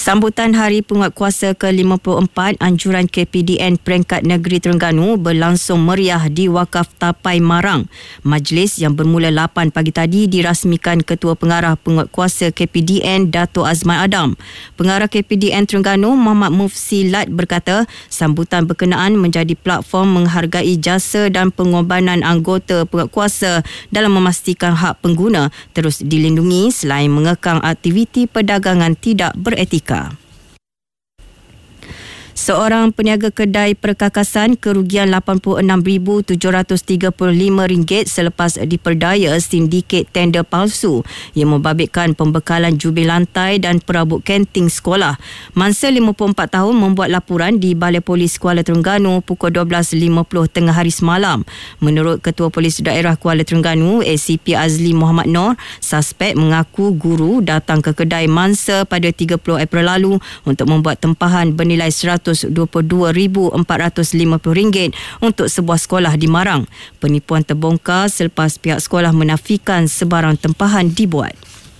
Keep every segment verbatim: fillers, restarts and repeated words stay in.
Sambutan Hari Penguatkuasa ke lima puluh empat anjuran K P D N Peringkat Negeri Terengganu berlangsung meriah di Wakaf Tapai Marang. Majlis yang bermula lapan pagi tadi dirasmikan Ketua Pengarah Penguatkuasa K P D N Dato' Azman Adam. Pengarah K P D N Terengganu Muhammad Mufsi Lat berkata, sambutan berkenaan menjadi platform menghargai jasa dan pengorbanan anggota penguatkuasa dalam memastikan hak pengguna terus dilindungi selain mengekang aktiviti perdagangan tidak beretika. Seorang peniaga kedai perkakasan kerugian lapan puluh enam ribu tujuh ratus tiga puluh lima ringgit selepas diperdaya sindiket tender palsu yang membabitkan pembekalan jubir lantai dan perabot kanting sekolah. Mangsa lima puluh empat tahun membuat laporan di Balai Polis Kuala Terengganu pukul dua belas lima puluh tengah hari semalam. Menurut Ketua Polis Daerah Kuala Terengganu A C P Azli Muhammad Nor, suspek mengaku guru datang ke kedai mangsa pada tiga puluh April lalu untuk membuat tempahan bernilai seratus dua puluh dua ribu empat ratus lima puluh ringgit untuk sebuah sekolah di Marang. Penipuan terbongkar selepas pihak sekolah menafikan sebarang tempahan dibuat.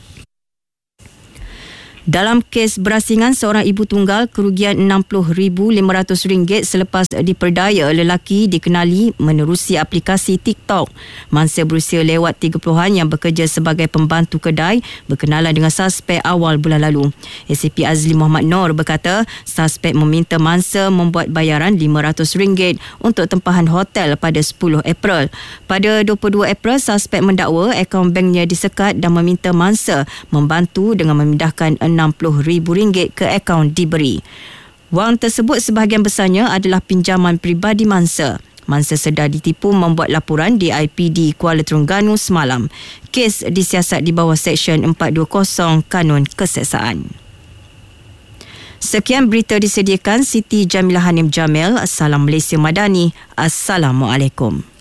Dalam kes berasingan, seorang ibu tunggal kerugian enam puluh ribu lima ratus ringgit selepas diperdaya lelaki dikenali menerusi aplikasi TikTok. Mangsa berusia lewat tiga puluhan yang bekerja sebagai pembantu kedai berkenalan dengan suspek awal bulan lalu. A C P Azli Muhammad Nor berkata, suspek meminta mangsa membuat bayaran lima ratus ringgit untuk tempahan hotel pada sepuluh April. Pada dua puluh dua April, suspek mendakwa akaun banknya disekat dan meminta mangsa membantu dengan memindahkan enam puluh ribu ringgit ke akaun diberi. Wang tersebut sebahagian besarnya adalah pinjaman peribadi mangsa. Mangsa sedar ditipu membuat laporan di I P D Kuala Terengganu semalam. Kes disiasat di bawah Seksyen empat dua kosong Kanun Keseksaan. Sekian berita disediakan Siti Jamilah Hanim Jamil. Salam Malaysia Madani. Assalamualaikum.